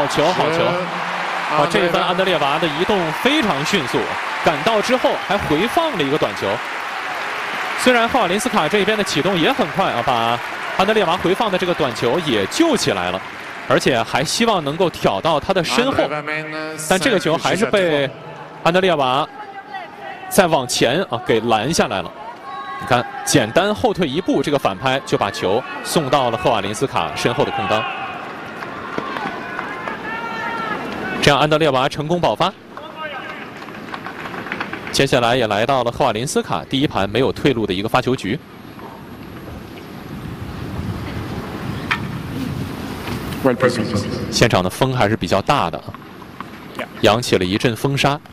好球，好球！啊，这一分安德烈娃的移动非常迅速，赶到之后还回放了一个短球。虽然赫瓦林斯卡这边的启动也很快啊，把安德烈娃回放的这个短球也救起来了，而且还希望能够挑到他的身后，但这个球还是被安德烈娃再往前啊给拦下来了。你看，简单后退一步，这个反拍就把球送到了赫瓦林斯卡身后的空当。这样安德烈娃成功爆发。接下来也来到了赫瓦林斯卡第一盘没有退路的一个发球局。现场的风还是比较大的，扬起了一阵风沙。